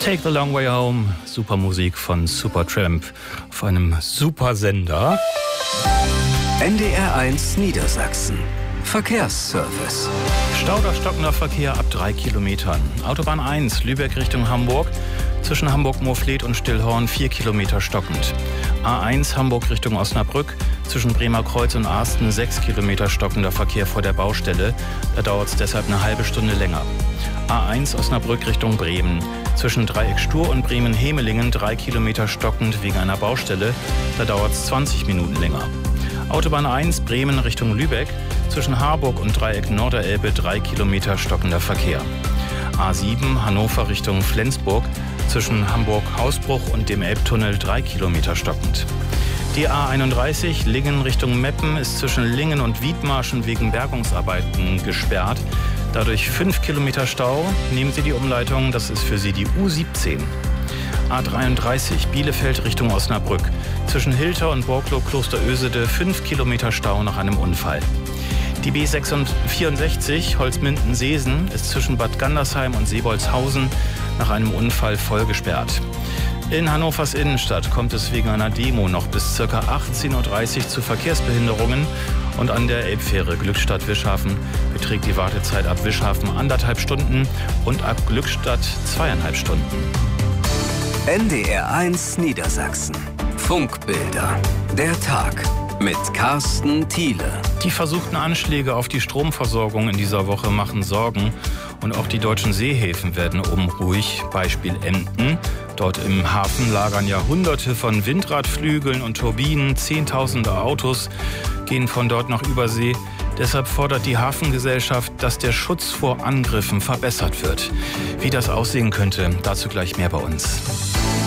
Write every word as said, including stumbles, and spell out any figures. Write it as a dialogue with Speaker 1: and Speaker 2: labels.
Speaker 1: Take the Long Way Home, super Musik von Supertramp auf einem super Sender.
Speaker 2: N D R eins Niedersachsen. Verkehrsservice.
Speaker 1: Stau oder stockender Verkehr ab drei Kilometern. Autobahn eins, Lübeck Richtung Hamburg. Zwischen Hamburg-Moorfleet und Stillhorn vier Kilometer stockend. A eins Hamburg Richtung Osnabrück. Zwischen Bremer Kreuz und Arsten sechs Kilometer stockender Verkehr vor der Baustelle. Da dauert es deshalb eine halbe Stunde länger. A eins Osnabrück Richtung Bremen. Zwischen Dreieck Stur und Bremen-Hemelingen drei Kilometer stockend wegen einer Baustelle. Da dauert es zwanzig Minuten länger. Autobahn eins Bremen Richtung Lübeck. Zwischen Harburg und Dreieck Norderelbe drei Kilometer stockender Verkehr. A sieben Hannover Richtung Flensburg. Zwischen Hamburg-Hausbruch und dem Elbtunnel drei Kilometer stockend. Die A einunddreißig Lingen Richtung Meppen ist zwischen Lingen und Wiedmarschen wegen Bergungsarbeiten gesperrt. Dadurch fünf Kilometer Stau. Nehmen Sie die Umleitung, das ist für Sie die U siebzehn. A dreiunddreißig Bielefeld Richtung Osnabrück. Zwischen Hilter und Borklow-Klosterösede fünf Kilometer Stau nach einem Unfall. Die B vierundsechzig Holzminden-Seesen ist zwischen Bad Gandersheim und Seebolzhausen nach einem Unfall voll gesperrt. In Hannovers Innenstadt kommt es wegen einer Demo noch bis ca. achtzehn Uhr dreißig zu Verkehrsbehinderungen und an der Elbfähre Glückstadt-Wischhafen beträgt die Wartezeit ab Wischhafen anderthalb Stunden und ab Glückstadt zweieinhalb Stunden.
Speaker 2: N D R eins Niedersachsen. Funkbilder. Der Tag mit Carsten Thiele.
Speaker 1: Die versuchten Anschläge auf die Stromversorgung in dieser Woche machen Sorgen. Und auch die deutschen Seehäfen werden unruhig. Beispiel Emden. Dort im Hafen lagern ja Hunderte von Windradflügeln und Turbinen. Zehntausende Autos gehen von dort nach Übersee. Deshalb fordert die Hafengesellschaft, dass der Schutz vor Angriffen verbessert wird. Wie das aussehen könnte, dazu gleich mehr bei uns.